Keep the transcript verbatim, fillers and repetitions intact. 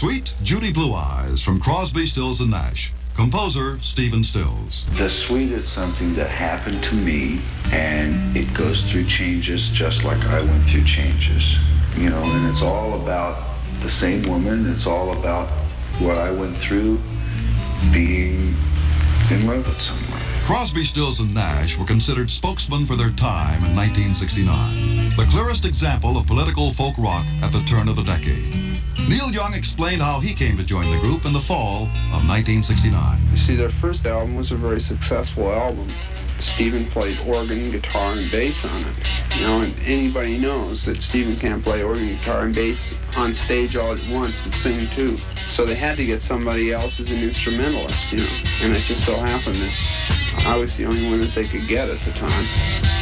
Sweet Judy Blue Eyes from Crosby, Stills and Nash. Composer Stephen Stills. The Sweet is something that happened to me, and it goes through changes just like I went through changes. You know, and it's all about the same woman. It's all about what I went through being in love with someone. Crosby, Stills and Nash were considered spokesmen for their time in nineteen sixty-nine, the clearest example of political folk rock at the turn of the decade. Neil Young explained how he came to join the group in the fall of nineteen sixty-nine. You see, their first album was a very successful album. Stephen played organ, guitar, and bass on it. You know, and anybody knows that Stephen can't play organ, guitar, and bass on stage all at once and sing too. So they had to get somebody else as an instrumentalist, you know. And it just so happened that I was the only one that they could get at the time.